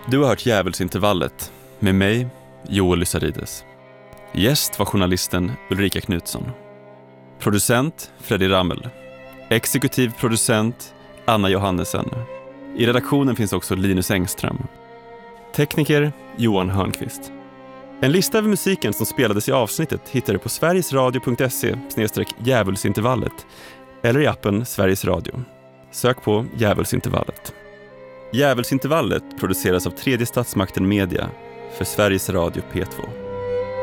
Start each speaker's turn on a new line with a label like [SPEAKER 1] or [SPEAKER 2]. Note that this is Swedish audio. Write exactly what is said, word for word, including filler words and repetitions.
[SPEAKER 1] Du har hört Djävulsintervallet med mig, Joel Lysarides. Gäst var journalisten Ulrika Knutsson. Producent Freddy Rammel. Exekutiv producent Anna Johannesen. I redaktionen finns också Linus Engström. Tekniker Johan Hörnqvist. En lista över musiken som spelades i avsnittet hittar du på sverigesradio punkt se slash djävulsintervallet eller i appen Sveriges Radio. Sök på Djävulsintervallet. Djävulsintervallet produceras av Tredje Statsmakten Media för Sveriges Radio P två.